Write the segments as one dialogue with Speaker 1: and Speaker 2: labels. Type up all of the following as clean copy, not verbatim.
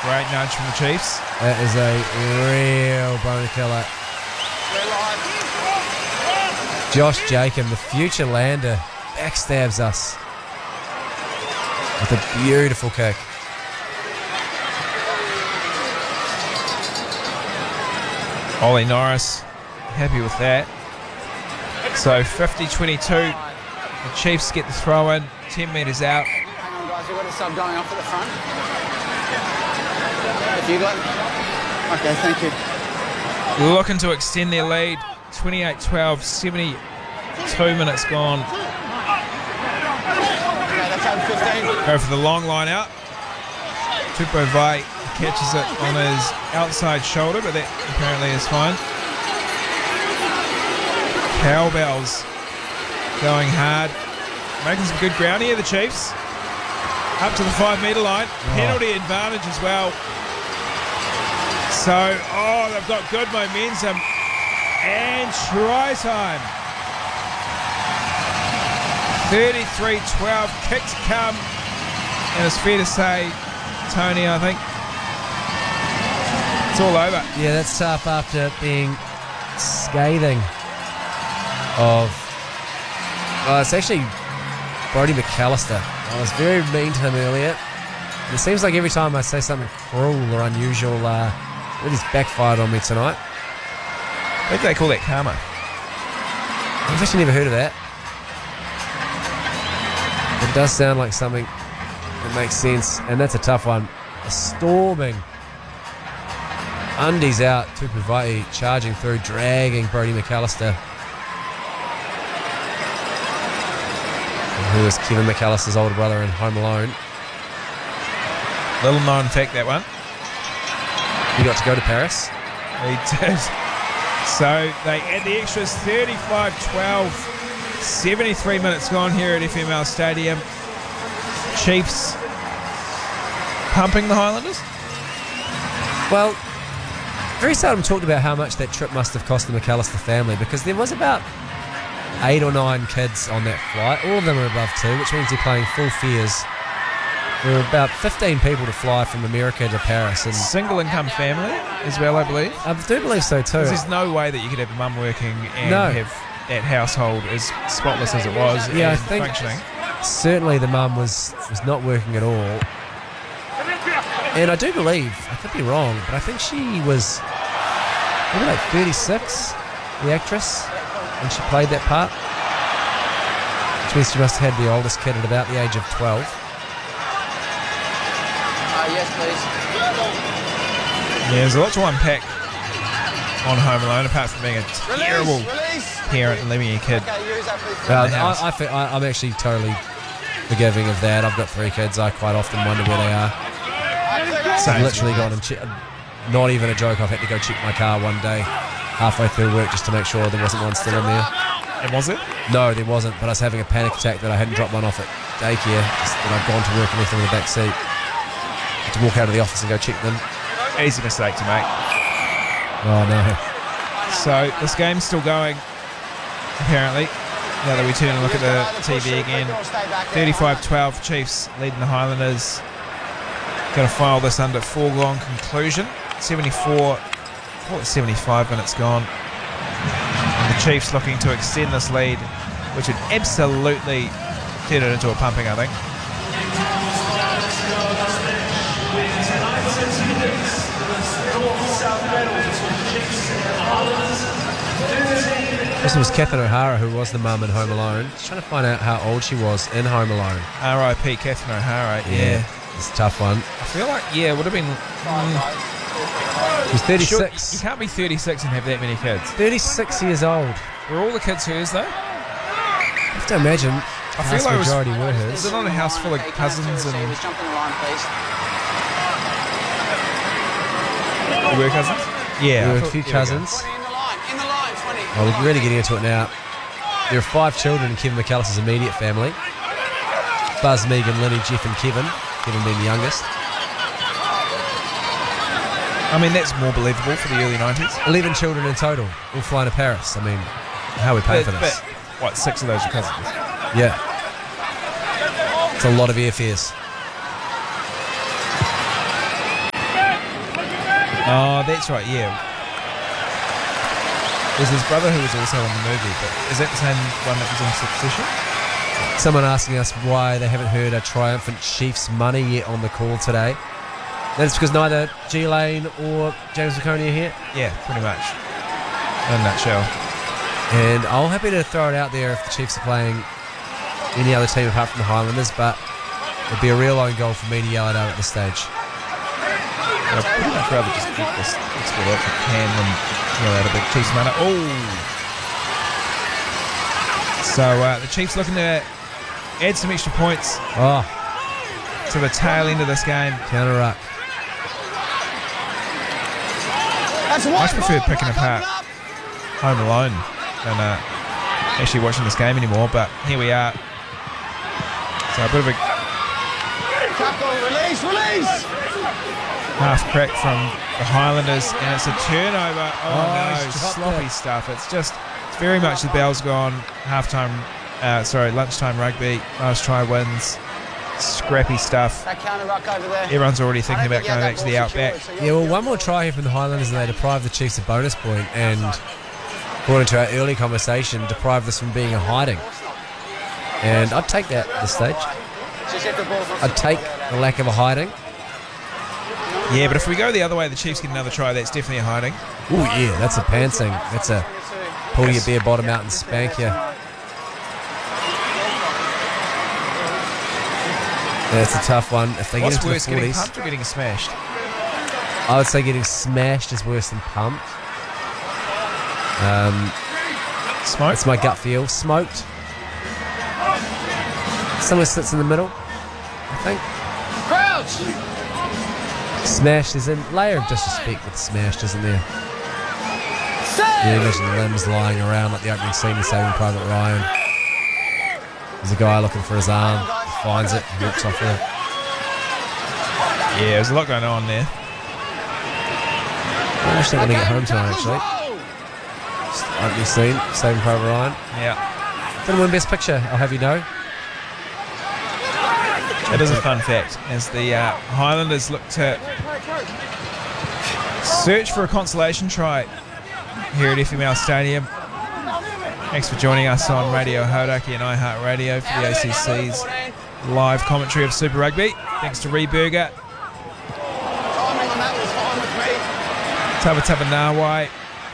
Speaker 1: Great nudge from the Chiefs.
Speaker 2: That is a real boner killer. Josh Jacob, the future lander, backstabs us with a beautiful kick.
Speaker 1: Ollie Norris, happy with that. So 50-22, the Chiefs get the throw in, 10 metres out.
Speaker 3: Hang on, guys, we've got a sub going off at the front. If you got... Okay, thank you.
Speaker 1: Looking to extend their lead, 28-12, 72 minutes gone.
Speaker 3: Okay, that's over 15.
Speaker 1: Go for the long line out. Tupo Vai catches it on his outside shoulder, but that apparently is fine. Cowbells going hard, making some good ground here, the Chiefs. Up to the 5 metre line, penalty advantage as well. So, they've got good momentum, and try time. 33-12, kicks come, and it's fair to say, Tony, I think it's all over.
Speaker 2: Yeah, that's tough after being scathing of... it's actually Brodie McAllister. I was very mean to him earlier. And it seems like every time I say something cruel or unusual, it's backfired on me tonight.
Speaker 1: I think they call that karma.
Speaker 2: I've actually never heard of that. It does sound like something that makes sense, and that's a tough one. A storming undies out, Tupu Vai charging through, dragging Brodie McAllister, who is Kevin McAllister's older brother in Home Alone.
Speaker 1: Little known fact, that one.
Speaker 2: He got to go to Paris.
Speaker 1: He did. So they add the extras, 35-12. 73 minutes gone here at FML Stadium. Chiefs pumping the Highlanders.
Speaker 2: Well, very seldom talked about how much that trip must have cost the McAllister family, because there was about 8 or 9 kids on that flight. All of them are above 2, which means they're paying full fares. There were about 15 people to fly from America to Paris. And
Speaker 1: single income family as well, I believe.
Speaker 2: I do believe so too.
Speaker 1: There's no way that you could have a mum working and have that household as spotless as it was.
Speaker 2: Yeah,
Speaker 1: and
Speaker 2: I think
Speaker 1: functioning.
Speaker 2: Certainly the mum was not working at all. And I do believe, I could be wrong, but I think she was maybe like 36, the actress, when she played that part. Which means she must have had the oldest kid at about the age of 12.
Speaker 3: Yes, please.
Speaker 1: Yeah, there's a lot to unpack on Home Alone, apart from being a terrible parent and leaving your kid.
Speaker 2: I'm actually totally forgiving of that. I've got 3 kids. I quite often wonder where they are. I've literally gone and not even a joke, I've had to go check my car one day halfway through work just to make sure there wasn't one still in there.
Speaker 1: And was it?
Speaker 2: No, there wasn't, but I was having a panic attack that I hadn't dropped one off at daycare, that I'd gone to work and left them in the back seat. To walk out of the office and go check them.
Speaker 1: Easy mistake to make.
Speaker 2: Oh no.
Speaker 1: So this game's still going, apparently. Now that we turn and look at the TV again. 35-12, Chiefs leading the Highlanders. Going to file this under foregone conclusion. 74, 75 minutes gone. And the Chiefs looking to extend this lead, which would absolutely turn it into a pumping, I think.
Speaker 2: This was Catherine O'Hara, who was the mum in Home Alone. Just trying to find out how old she was in Home Alone.
Speaker 1: R.I.P. Catherine O'Hara, yeah.
Speaker 2: It's a tough one.
Speaker 1: I feel like, it would have been...
Speaker 2: She was 36.
Speaker 1: Sure, you can't be 36 and have that many kids.
Speaker 2: 36 years old.
Speaker 1: Were all the kids hers, though?
Speaker 2: I have to imagine
Speaker 1: I feel like
Speaker 2: majority were hers.
Speaker 1: Was it not a house full of cousins and...
Speaker 3: Jump in the line, please.
Speaker 1: You were cousins? Yeah.
Speaker 2: There were a few cousins.
Speaker 3: 20 in the line, 20.
Speaker 2: Oh, we're really getting into it now. There are 5 children in Kevin McAllister's immediate family. Buzz, Megan, Linny, Jeff and Kevin. Kevin being the youngest.
Speaker 1: I mean, that's more believable for the early 90s.
Speaker 2: 11 children in total, all flying to Paris. I mean, how are we paying for this?
Speaker 1: What, 6 of those are cousins?
Speaker 2: Yeah. It's a lot of airfares.
Speaker 1: Oh, that's right, yeah. There's his brother who was also in the movie, but is that the same one that was in Succession?
Speaker 2: Someone asking us why they haven't heard a triumphant Chiefs money yet on the call today. That's because neither G Lane or James McConey are here.
Speaker 1: Yeah, pretty much. In a nutshell.
Speaker 2: And I'm happy to throw it out there if the Chiefs are playing any other team apart from the Highlanders, but it'd be a real own goal for me to yell it out at this stage.
Speaker 1: I'd pretty much rather just get this export out if I can than yell out a big Chiefs money. Oh! So the Chiefs looking to add some extra points to the tail end of this game.
Speaker 2: Counter ruck.
Speaker 1: Much prefer picking apart Home Alone than actually watching this game anymore, but here we are. So a bit of a
Speaker 3: Release!
Speaker 1: half crack from the Highlanders, and it's a turnover. Oh no,
Speaker 2: he's dropped
Speaker 1: sloppy
Speaker 2: it.
Speaker 1: stuff. It's very much the bell's gone. Lunchtime rugby. Last try wins. Scrappy stuff.
Speaker 3: That counter ruck over there.
Speaker 1: Everyone's already thinking about going back to the outback.
Speaker 2: Yeah, well, one more try here from the Highlanders and they deprive the Chiefs a bonus point, and according to our early conversation, deprive us from being a hiding. And I'd take that at this stage. I'd take the lack of a hiding.
Speaker 1: Yeah, but if we go the other way, the Chiefs get another try. That's definitely a hiding.
Speaker 2: Oh yeah, that's a pantsing. That's a pull your bare bottom out and spank you. That's a tough one. If they
Speaker 1: What's
Speaker 2: get into
Speaker 1: worse,
Speaker 2: the
Speaker 1: getting
Speaker 2: 40s,
Speaker 1: pumped or getting smashed?
Speaker 2: I would say getting smashed is worse than pumped.
Speaker 1: Smoke?
Speaker 2: That's my gut feel. Smoked. Somewhere sits in the middle, I think.
Speaker 3: Crouch!
Speaker 2: Smashed is in layer of disrespect with smashed, isn't there? Yeah, imagine the limbs lying around like the opening scene in Saving Private Ryan. There's a guy looking for his arm, finds it, and walks off with it.
Speaker 1: Yeah, there's a lot going on there.
Speaker 2: I actually want to get home tonight, actually. Just opening scene, Saving Private Ryan.
Speaker 1: Yeah.
Speaker 2: Didn't win Best Picture, I'll have you know.
Speaker 1: It is a fun fact, as the Highlanders look to search for a consolation try here at FML Stadium. Thanks for joining us on Radio Hauraki and iHeartRadio for the ACC's live commentary of Super Rugby. Thanks to Reburger, Tabataba Nawai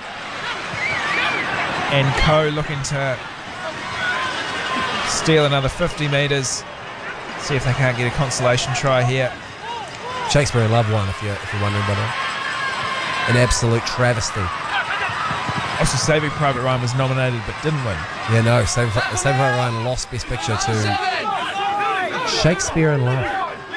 Speaker 1: and Co looking to steal another 50 metres. See if they can't get a consolation try here.
Speaker 2: Shakespeare in Love won, if you're wondering about it. An absolute travesty.
Speaker 1: Also, Saving Private Ryan was nominated but didn't win.
Speaker 2: Yeah, no, Saving Private Ryan lost Best Picture to Shakespeare in Love.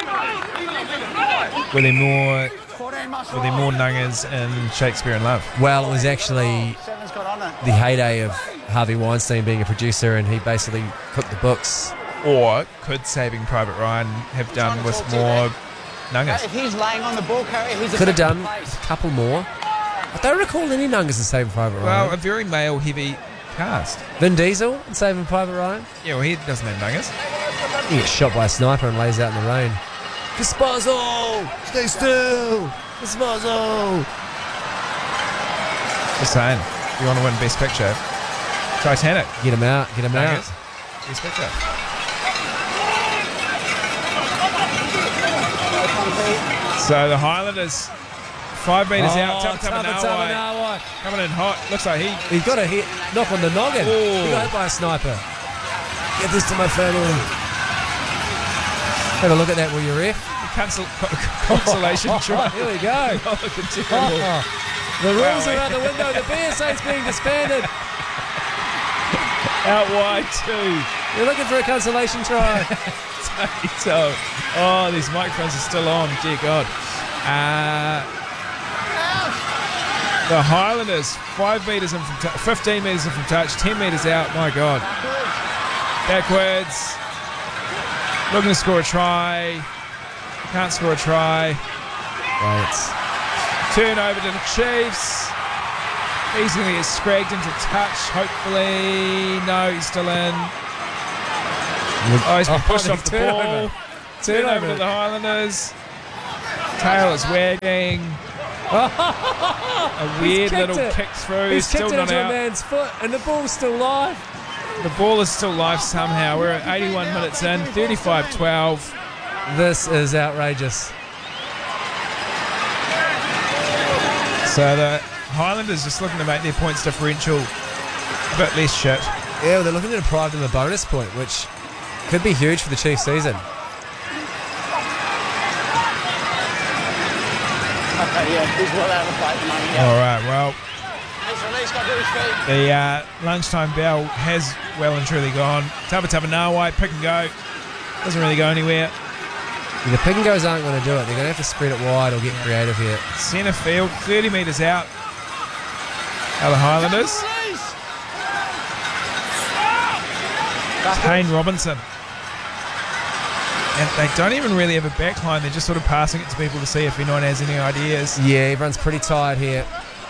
Speaker 1: Were there more nungers in Shakespeare in Love?
Speaker 2: Well, it was actually the heyday of Harvey Weinstein being a producer, and he basically cooked the books.
Speaker 1: Or could Saving Private Ryan have done with more nungers?
Speaker 3: If he's laying on the ball carrier, he's
Speaker 2: Could have done a couple more. I don't recall any nungers in Saving Private Ryan.
Speaker 1: Well, a very male-heavy cast.
Speaker 2: Vin Diesel in Saving Private Ryan.
Speaker 1: Yeah, well, he doesn't have nungers.
Speaker 2: He gets shot by a sniper and lays out in the rain. Disposal! Stay still! Disposal!
Speaker 1: Just saying, if you want to win Best Picture, Titanic.
Speaker 2: Get him out, get him out.
Speaker 1: Nungers. Best Picture. So the Highlanders, 5 metres out. Tabataba coming in hot. Looks like
Speaker 2: He got a hit, knock on the noggin.
Speaker 1: Ooh.
Speaker 2: He got hit by a sniper. Get this to my family. Have a look at that, will you, ref?
Speaker 1: consolation try.
Speaker 2: Here we go.
Speaker 1: Oh, look at terrible.
Speaker 2: The rules
Speaker 1: Wow.
Speaker 2: are out the window. The BSA's being disbanded.
Speaker 1: Out wide too.
Speaker 2: You're looking for a consolation try.
Speaker 1: So, oh, these microphones are still on. Dear God. The Highlanders, 5 metres in from 15 metres in from touch, 10 metres out. My God. Backwards. Looking to score a try. Can't score a try.
Speaker 2: Well, it's
Speaker 1: Turn over to the Chiefs. He's going to get scragged into touch, hopefully. No, he's still in. Oh, he's been pushed off the ball. Turn over to the Highlanders. Tail is wagging. A weird little kick through.
Speaker 2: He's
Speaker 1: Still
Speaker 2: kicked it
Speaker 1: not
Speaker 2: into a
Speaker 1: out.
Speaker 2: man's foot, and the ball's still live.
Speaker 1: The ball is still live somehow. We're at 81 minutes in, 35-12.
Speaker 2: This is outrageous.
Speaker 1: So the Highlanders just looking to make their points differential a bit less shit.
Speaker 2: Yeah, well, they're looking to deprive them of a bonus point, which could be huge for the Chiefs season.
Speaker 3: Okay, yeah, he's well out of play at the moment. Yeah.
Speaker 1: All right, well,
Speaker 3: He's released, got to his feet.
Speaker 1: the lunchtime bell has well and truly gone. Tabatavanawa, pick and go. Doesn't really go anywhere.
Speaker 2: The pick and goes aren't going to do it. They're going to have to spread it wide or get creative here.
Speaker 1: Centre field, 30 metres out. Are the Highlanders. Kane Robinson. And they don't even really have a back line. They're just sort of passing it to people to see if anyone has any ideas.
Speaker 2: Yeah, everyone's pretty tired here.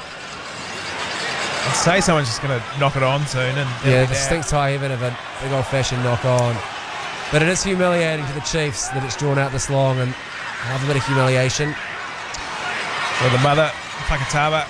Speaker 1: I'd say someone's just going to knock it on soon. And
Speaker 2: Yeah, distinct tie even of a big old-fashioned knock on. But it is humiliating to the Chiefs that it's drawn out this long, and have a bit of humiliation.
Speaker 1: For the mother, Fakatava.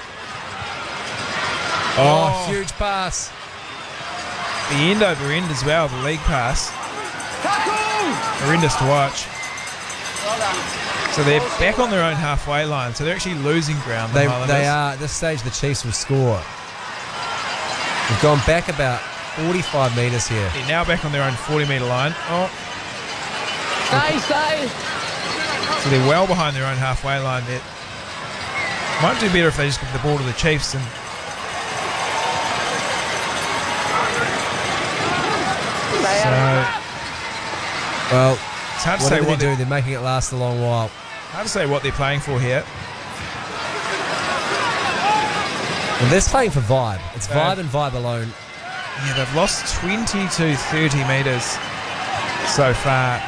Speaker 2: Oh, huge pass.
Speaker 1: The end over end as well, the league pass. Horrendous to watch.
Speaker 3: Well done.
Speaker 1: So they're back on their own halfway line, so they're actually losing ground. The
Speaker 2: They
Speaker 1: Highlanders.
Speaker 2: are. At this stage, the Chiefs will score. They've gone back about 45 metres here.
Speaker 1: They're now back on their own 40-metre line. Oh,
Speaker 3: Stay.
Speaker 1: so they're well behind their own halfway line. They might do better if they just give the ball to the Chiefs. And so
Speaker 2: Well,
Speaker 1: it's hard to say
Speaker 2: whatever
Speaker 1: what
Speaker 2: they
Speaker 1: they're,
Speaker 2: do, they're making it last a long while.
Speaker 1: hard to say what they're playing for here.
Speaker 2: And they're playing for vibe. It's
Speaker 1: So-
Speaker 2: vibe and vibe alone.
Speaker 1: Yeah, they've lost 20 to 30 metres so far.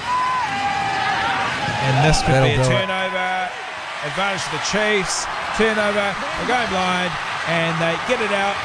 Speaker 1: And this could
Speaker 2: That'll
Speaker 1: be a
Speaker 2: do it.
Speaker 1: turnover. Advantage to the Chiefs. Turnover. They're going blind. And they get it out.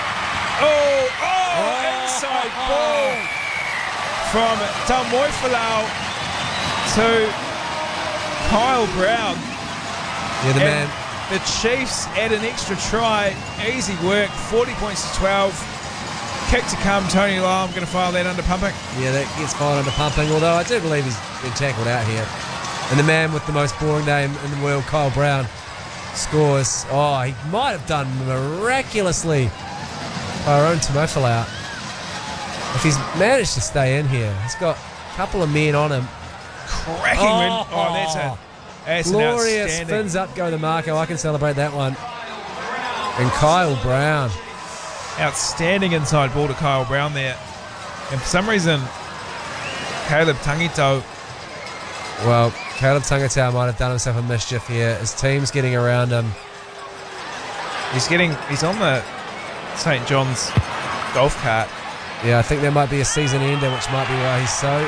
Speaker 1: Oh, inside ball from Tamoifalau to Kyle Brown.
Speaker 2: Yeah, the
Speaker 1: And
Speaker 2: man.
Speaker 1: the Chiefs add an extra try. Easy work. 40 points to 12. Kick to come. Tony Lyle, I'm going to file that under pumping.
Speaker 2: Yeah, that gets filed under pumping, although I do believe he's been tackled out here. And the man with the most boring name in the world, Kyle Brown, scores. Oh, he might have done miraculously our own Tamoifalau. If he's managed to stay in here, he's got a couple of men on him.
Speaker 1: Cracking win. Oh, that's an
Speaker 2: Glorious.
Speaker 1: outstanding.
Speaker 2: Fins up, go the Marco. I can celebrate that one. And Kyle Brown.
Speaker 1: Outstanding inside ball to Kyle Brown there. And for some reason, Caleb Tangito,
Speaker 2: Well, Caleb Tangata might have done himself a mischief here. His team's getting around him.
Speaker 1: he's on the St. John's golf cart.
Speaker 2: Yeah, I think there might be a season ender, which might be why he's so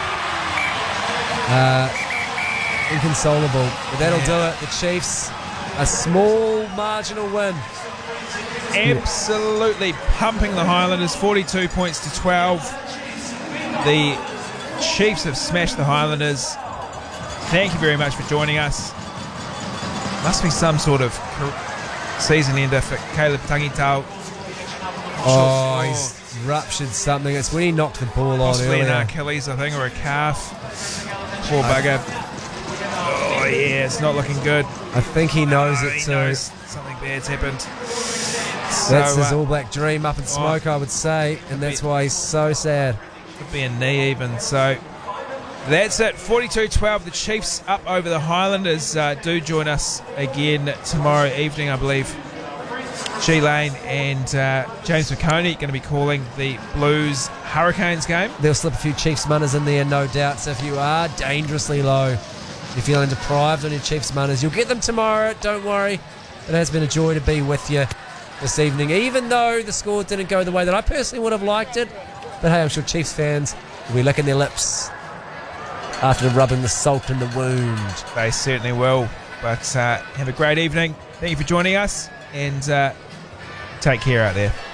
Speaker 2: inconsolable. But that'll do it. The Chiefs, a small marginal win.
Speaker 1: Absolutely pumping the Highlanders, 42 points to 12. The Chiefs have smashed the Highlanders. Thank you very much for joining us. Must be some sort of season ender for Caleb Tangitau.
Speaker 2: Oh, he's ruptured something. It's when he knocked the ball on
Speaker 1: Possibly an
Speaker 2: earlier.
Speaker 1: Achilles, I think, or a calf. Poor bugger. Oh, yeah, it's not looking good.
Speaker 2: I think he knows it
Speaker 1: He
Speaker 2: too.
Speaker 1: knows something bad's happened.
Speaker 2: That's
Speaker 1: So,
Speaker 2: his All Black dream up in smoke, I would say, and that's why he's so sad.
Speaker 1: could be a knee even. So that's it. 42-12. The Chiefs up over the Highlanders. Do join us again tomorrow evening, I believe. G Lane and James McConey going to be calling the Blues Hurricanes game.
Speaker 2: They'll slip a few Chiefs munners in there, no doubt. So if you are dangerously low, you're feeling deprived on your Chiefs munners, you'll get them tomorrow. Don't worry. It has been a joy to be with you this evening, even though the score didn't go the way that I personally would have liked it. But hey, I'm sure Chiefs fans will be licking their lips after rubbing the salt in the wound.
Speaker 1: They certainly will. But have a great evening. Thank you for joining us, and take care out there.